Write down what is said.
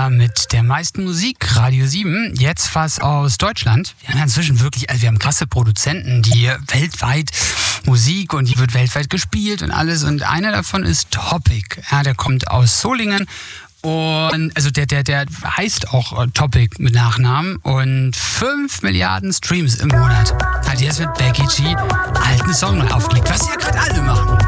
mit der meisten Musik, Radio 7, jetzt was aus Deutschland. Wir haben inzwischen wirklich, wir haben krasse Produzenten, die weltweit Musik und die wird weltweit gespielt und alles. Und einer davon ist Topic. Ja, der kommt aus Solingen. Und also der heißt auch Topic mit Nachnamen und 5 Milliarden Streams im Monat. Hat jetzt mit Becky G alten Song neu aufgelegt, was sie ja gerade alle machen.